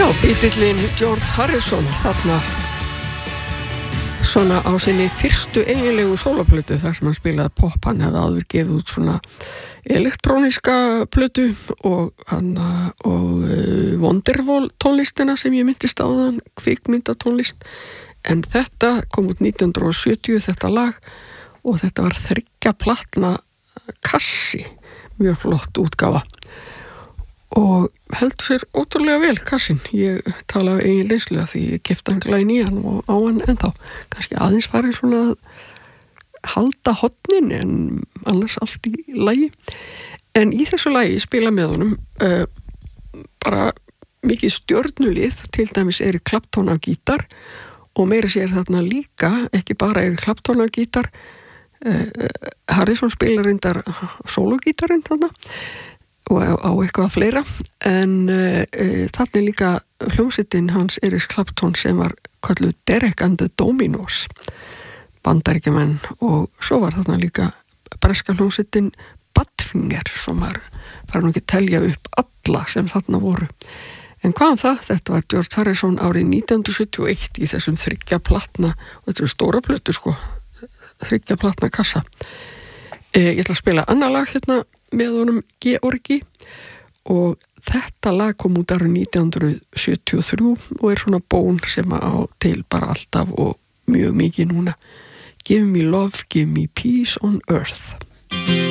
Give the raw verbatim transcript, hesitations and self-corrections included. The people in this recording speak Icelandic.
Já, Beatlesinn George Harrison þarna svona á sinni fyrstu eiginlegu sóloplötu þar sem hann spilaði pop. Hann hefði áður gefið út svona elektróniska plötu og, hana, og uh, Wonderwall tónlistina sem ég myndist á þann, kvikmyndatónlist. En þetta kom út nítján hundruð sjötíu, þetta lag, og þetta var þriggja platna kassi, mjög flott útgáfa. Og heldur sér ótrúlega vel kassin. Ég tala af eigin reynslu því ég keypti hann glæn í hann og á hann ennþá. Kannski aðeins farið svona að halda hornin en annars allt í lagi. En í þessu lagi spila með honum uh, bara mikið stjörnulið, til dæmis Eric Clapton á gítar og meira sér þarna líka, ekki bara Eric Clapton á gítar, uh, Harrison spilar reyndar sólogítarinn þarna og á eitthvað fleira, en uh, uh, þarna er líka hljómsveitin hans Eric Clapton sem var kölluð Derek and the Dominos, bandaríkjamenn, og svo var þarna líka breska hljómsveitin Badfinger sem var, bara nú ekki telja upp alla sem þarna voru. En hvað um það? Þetta var George Harrison árið nítján hundruð sjötíu og eitt í þessum þriggja platna, og þetta eru stóra plötu sko, þriggja platna kassa. Eh, ég ætla að spila annað lag hérna með honum Georgi, og þetta lag kom út árið nítján hundruð sjötíu og þrjú og er svona bón sem á til bara alltaf og mjög mikið núna. Give me love, give me peace on earth.